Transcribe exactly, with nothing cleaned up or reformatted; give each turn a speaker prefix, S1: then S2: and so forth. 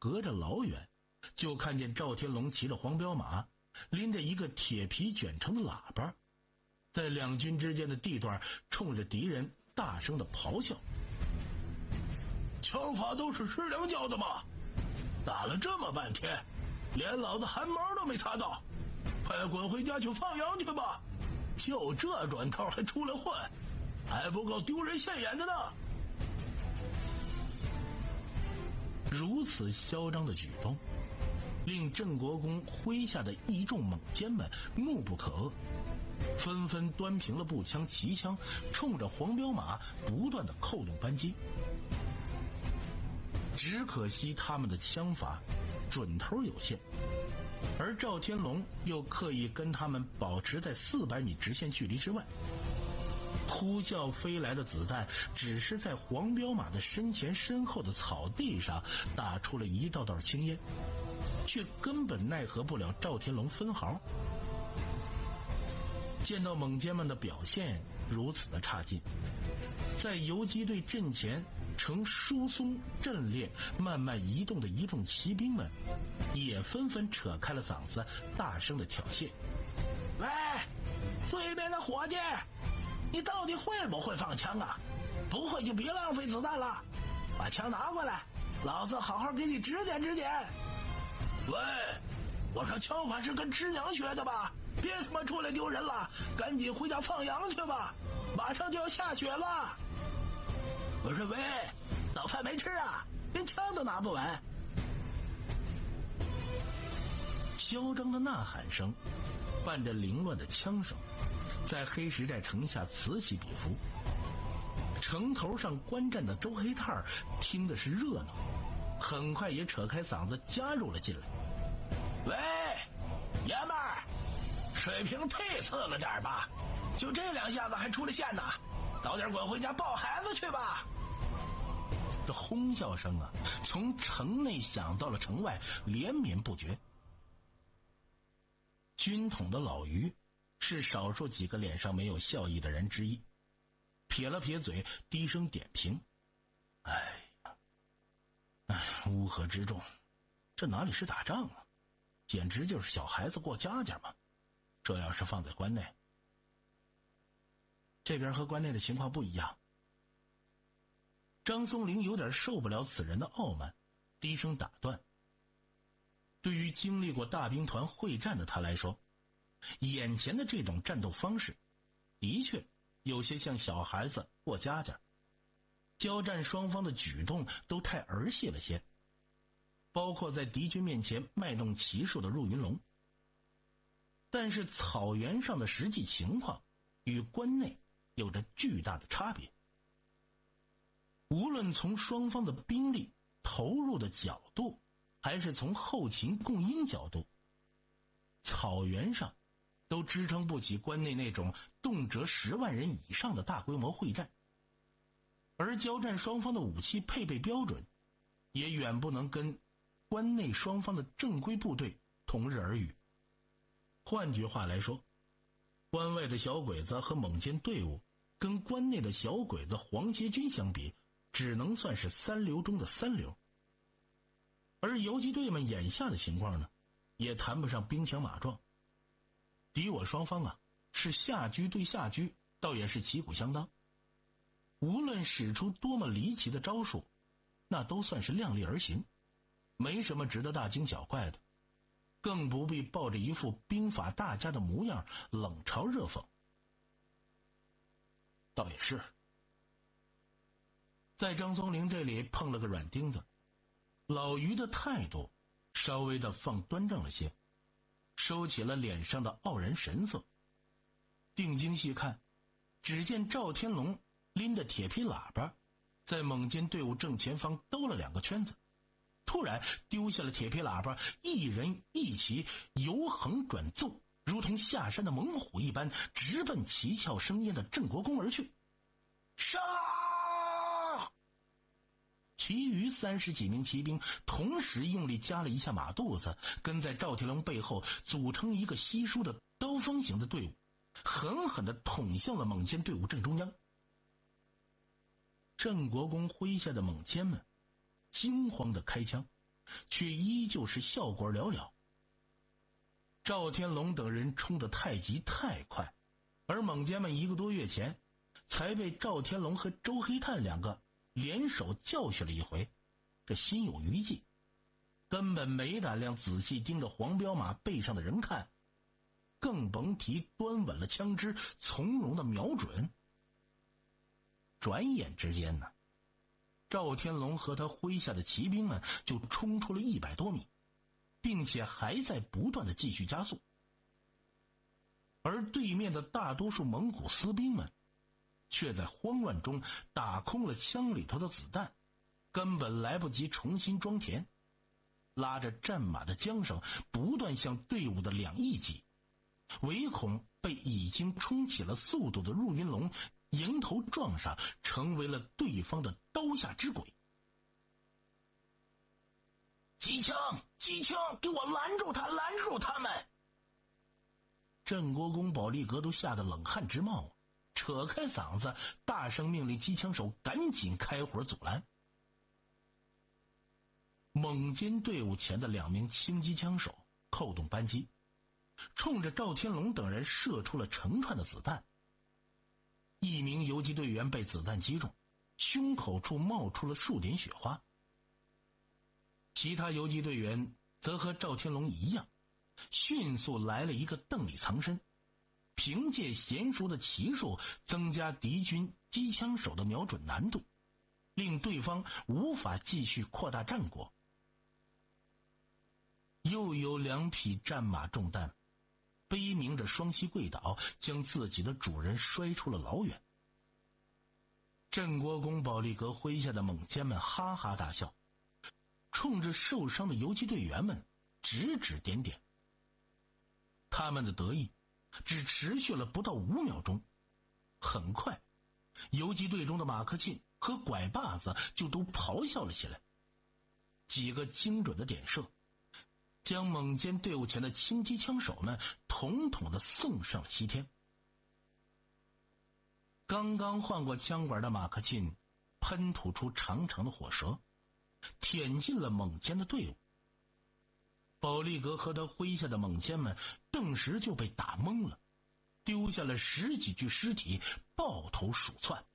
S1: 隔着老远就看见赵天龙骑着黄骠马，拎着一个铁皮卷成的喇叭，在两军之间的地段冲着敌人大声的咆哮。枪法都是师娘教的吗？打了这么半天，连老子汗毛都没擦到，快滚回家去放羊去吧！就这转头还出来混，还不够丢人现眼的呢！如此嚣张的举动，令郑国公麾下的一众猛奸们怒不可遏，纷纷端平了步枪骑枪，冲着黄骠马不断的扣动扳机。只可惜他们的枪法准头有限，而赵天龙又刻意跟他们保持在四百米直线距离之外，呼啸飞来的子弹只是在黄骠马的身前身后的草地上打出了一道道青烟，却根本奈何不了赵天龙分毫。见到猛奸们的表现如此的差劲，在游击队阵前呈疏松阵列慢慢移动的一众骑兵们也纷纷扯开了嗓子，大声的挑衅：喂，对面的伙计，你到底会不会放枪啊？不会就别浪费子弹了，把枪拿过来，老子好好给你指点指点。喂，我说枪法是跟师娘学的吧？别他妈出来丢人了，赶紧回家放羊去吧，马上就要下雪了。我说喂，早饭没吃啊？连枪都拿不稳。嚣张的呐喊声伴着凌乱的枪声，在黑石寨城下此起彼伏。城头上观战的周黑炭听的是热闹，很快也扯开嗓子加入了进来。喂，爷们儿，水平忒次了点吧？就这两下子还出了线呢，早点滚回家抱孩子去吧。这哄笑声啊，从城内响到了城外，连绵不绝。军统的老于是少数几个脸上没有笑意的人之一，撇了撇嘴，低声点评：哎呀，哎，乌合之众，这哪里是打仗啊，简直就是小孩子过家家嘛。这要是放在关内，这边和关内的情况不一样。张松龄有点受不了此人的傲慢，低声打断。对于经历过大兵团会战的他来说，眼前的这种战斗方式的确有些像小孩子过家家，交战双方的举动都太儿戏了些，包括在敌军面前卖弄骑术的入云龙。但是草原上的实际情况与关内有着巨大的差别，无论从双方的兵力投入的角度，还是从后勤供应角度，草原上都支撑不起关内那种动辄十万人以上的大规模会战，而交战双方的武器配备标准也远不能跟关内双方的正规部队同日而语。换句话来说，关外的小鬼子和猛奸队伍跟关内的小鬼子皇协军相比，只能算是三流中的三流。而游击队们眼下的情况呢，也谈不上兵强马壮，敌我双方啊是下车对下车，倒也是旗鼓相当。无论使出多么离奇的招数，那都算是量力而行，没什么值得大惊小怪的，更不必抱着一副兵法大家的模样冷嘲热讽。倒也是，在张松龄这里碰了个软钉子，老于的态度稍微的放端正了些，收起了脸上的傲然神色。定睛细看，只见赵天龙拎着铁皮喇叭在猛奸队伍正前方兜了两个圈子，突然丢下了铁皮喇叭，一人一骑由横转纵，如同下山的猛虎一般，直奔七窍生烟的郑国公而去。杀！其余三十几名骑兵同时用力加了一下马肚子，跟在赵天龙背后组成一个稀疏的刀锋形的队伍，狠狠地捅向了猛奸队伍正中央。郑国公麾下的猛奸们惊慌地开枪， 却依旧是效果寥寥。赵天龙等人冲得太急太快，而猛奸们一个多月前才被赵天龙和周黑炭两个联手教训了一回，这心有余悸，根本没胆量仔细盯着黄骠马背上的人看，更甭提端稳了枪支，从容的瞄准。转眼之间呢，赵天龙和他麾下的骑兵们就冲出了一百多米，并且还在不断的继续加速。而对面的大多数蒙古私兵们却在慌乱中打空了枪里头的子弹，根本来不及重新装填，拉着战马的缰绳不断向队伍的两翼挤，唯恐被已经冲起了速度的入云龙迎头撞上，成为了对方的刀下之鬼。机枪，机枪，给我拦住他，拦住他们！镇国公保利格都吓得冷汗直冒，扯开嗓子大声命令机枪手赶紧开火阻拦。猛奸队伍前的两名轻机枪手扣动扳机，冲着赵天龙等人射出了成串的子弹。一名游击队员被子弹击中，胸口处冒出了数点血花。其他游击队员则和赵天龙一样，迅速来了一个邓里藏身，凭借娴熟的骑术增加敌军机枪手的瞄准难度，令对方无法继续扩大战果。又有两匹战马中弹，悲鸣着双膝跪倒，将自己的主人摔出了老远。镇国公保利格麾下的猛奸们哈哈大笑，冲着受伤的游击队员们指指点点。他们的得意只持续了不到五秒钟，很快游击队中的马克沁和拐把子就都咆哮了起来，几个精准的点射将猛奸队伍前的轻机枪手们统统的送上了西天。刚刚换过枪管的马克沁喷吐出长长的火舌，舔进了猛奸的队伍。保利格和他麾下的猛奸们顿时就被打懵了，丢下了十几具尸体抱头鼠窜。